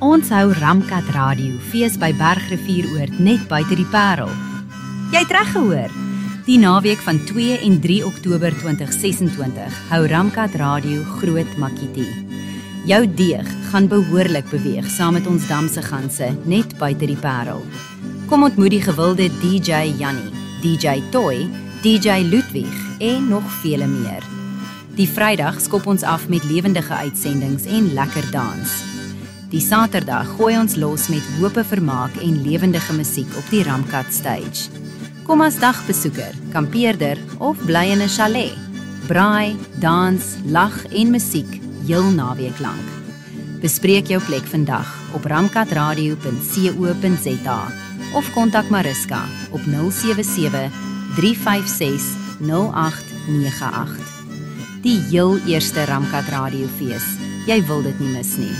Ons hou Ramkat Radio fees by Bergrivieroord net buite die Parel. Jy het reg gehoor. Die naweek van 2 en 3 Oktober 2026 hou Ramkat Radio groot makkie. Jou deeg gaan behoorlik beweeg saam met ons damse ganse net buite die Parel. Kom ontmoet die gewilde DJ Jannie, DJ Toy, DJ Ludwig en nog vele meer. Die Vrydag skop ons af met lewendige uitsendings en lekker dans. Die Saterdag gooi ons los met hope vermaak en lewendige musiek op die Ramkat stage. Kom as dagbesoeker, kampeerder of bly in 'n chalet. Braai, dans, lag en musiek heel naweek lank. Bespreek jou plek vandag op ramkatradio.co.za of kontak Mariska op 077 356 0898. Die heel eerste Ramkat Radio fees. Jy wil dit nie mis nie.